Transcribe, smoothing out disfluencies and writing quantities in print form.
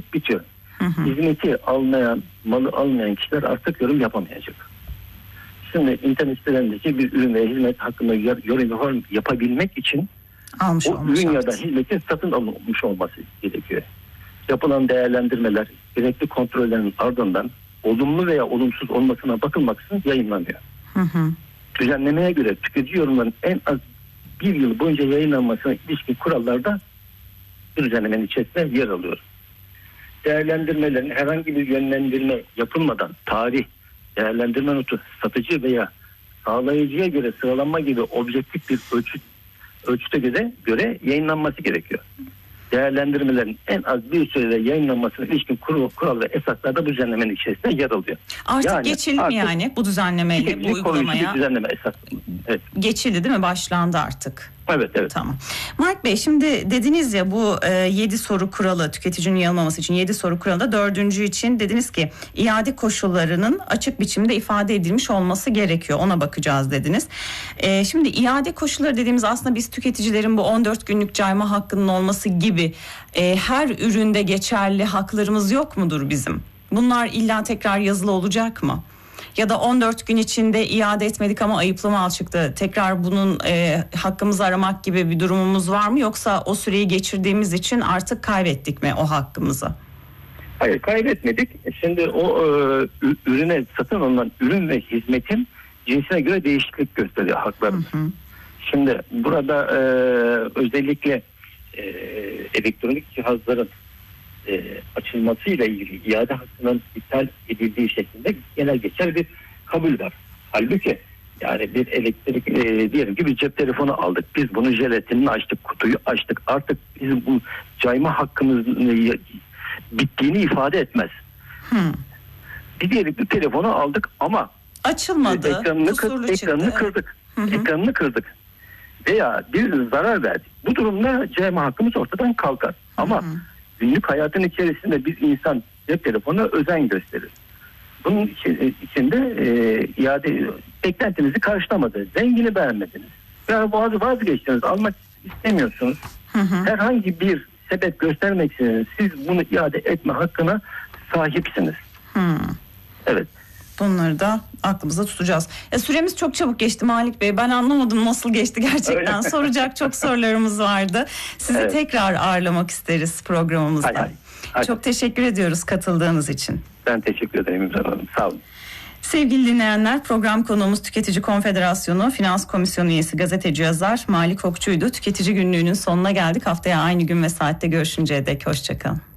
bitiyor. Hizmeti almayan, malı almayan kişiler artık yorum yapamayacak. Şimdi internet sitelerindeki bir ürün veya hizmet hakkında yorum yapabilmek için o ürün ya da hizmetin satın alınmış olması gerekiyor. Yapılan değerlendirmeler, gerekli kontrollerin ardından olumlu veya olumsuz olmasına bakılmaksızın yayınlanıyor. Düzenlemeye göre tüketici yorumlarının en az bir yıl boyunca yayınlanmasına ilişkin kurallarda düzenlemenin içerisinde yer alıyor. Değerlendirmelerin herhangi bir yönlendirme yapılmadan tarih, değerlendirme notu, satıcı veya sağlayıcıya göre sıralanma gibi objektif bir ölçüte göre yayınlanması gerekiyor. Değerlendirmelerin en az bir sürede yayınlanmasına ilişkin kural ve esaslar da bu düzenlemenin içerisinde yer alıyor. Artık geçildi mi yani bu düzenlemeyle, bu uygulamaya? Düzenleme esas. Evet. Geçildi değil mi? Başlandı artık. Evet. Tamam. Mark Bey, şimdi dediniz ya bu 7 soru kuralı, tüketicinin yanılmaması için 7 soru kuralı da 4. için dediniz ki iade koşullarının açık biçimde ifade edilmiş olması gerekiyor. Ona bakacağız dediniz. Şimdi iade koşulları dediğimiz aslında biz tüketicilerin bu 14 günlük cayma hakkının olması gibi her üründe geçerli haklarımız yok mudur bizim? Bunlar illa tekrar yazılı olacak mı? Ya da 14 gün içinde iade etmedik ama ayıplı mal çıktı. Tekrar bunun hakkımızı aramak gibi bir durumumuz var mı? Yoksa o süreyi geçirdiğimiz için artık kaybettik mi o hakkımızı? Hayır, kaybetmedik. Şimdi o ürüne satın alınan ürün ve hizmetin cinsine göre değişiklik gösteriyor haklarımız. Şimdi burada özellikle elektronik cihazların açılmasıyla ilgili iade hakkının iptal edildiği şeklinde genel geçer bir kabul var. Halbuki yani bir elektrik diyelim ki bir cep telefonu aldık. Biz bunu jelatinini açtık, kutuyu açtık. Artık bizim bu cayma hakkımızın bittiğini ifade etmez. Bir telefonu aldık ama açılmadı. Ekranını kırdık. Ekranını kırdık. Veya bir zarar verdik. Bu durumda cayma hakkımız ortadan kalkar. Ama günlük hayatın içerisinde bir insan cep telefonuna özen gösterir. Bunun içinde iade beklentinizi karşılamadı. Rengini beğenmediniz. Ya vazgeçtiniz. Almak istemiyorsunuz. Herhangi bir sebep göstermeksizin siz bunu iade etme hakkına sahipsiniz. Evet. Bunları da aklımızda tutacağız. Süremiz çok çabuk geçti Malik Bey. Ben anlamadım nasıl geçti gerçekten. Soracak çok sorularımız vardı. Sizi tekrar ağırlamak isteriz programımızda. Çok teşekkür ediyoruz katıldığınız için. Ben teşekkür ederim İmran Hanım. Sağ olun. Sevgili dinleyenler, program konuğumuz Tüketici Konfederasyonu Finans Komisyonu üyesi gazeteci yazar Malik Okçu'ydu. Tüketici Günlüğü'nün sonuna geldik. Haftaya aynı gün ve saatte görüşünceye dek hoşçakalın.